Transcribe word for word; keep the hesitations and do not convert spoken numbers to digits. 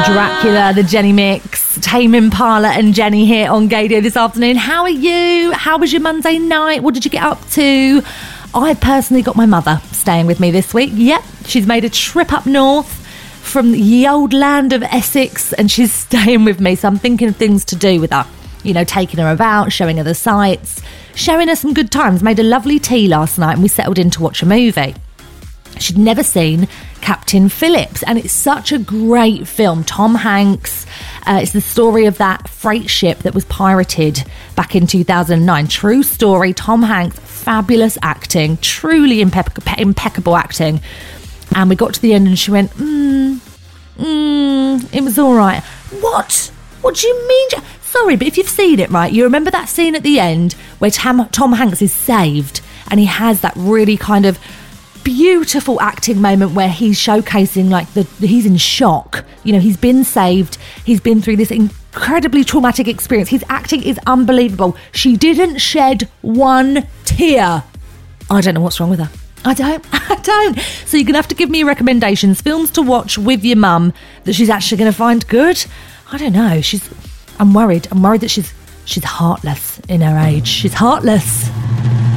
Dracula, the Jenny Mix, Tame Impala and Jenny here on Gaydio this afternoon. How are you? How was your Monday night? What did you get up to? I personally got my mother staying with me this week. Yep, she's made a trip up north from the old land of Essex and she's staying with me. So I'm thinking of things to do with her. You know, taking her about, showing her the sights, showing her some good times. Made a lovely tea last night and we settled in to watch a movie. She'd never seen Captain Phillips, and it's such a great film. Tom Hanks, uh, it's the story of that freight ship that was pirated back in two thousand nine. True story. Tom Hanks, fabulous acting, truly impe- impeccable acting. And we got to the end and she went, mm, mm, it was all right. What? What do you mean? Sorry, but if you've seen it, right, you remember that scene at the end where Tam- Tom Hanks is saved and he has that really kind of beautiful acting moment where he's showcasing like the he's in shock. You know, he's been saved, he's been through this incredibly traumatic experience. His acting is unbelievable. She didn't shed one tear. I don't know what's wrong with her. I don't I don't so you're gonna have to give me recommendations, films to watch with your mum that she's actually gonna find good. I don't know, she's I'm worried I'm worried that she's she's heartless in her age. She's heartless.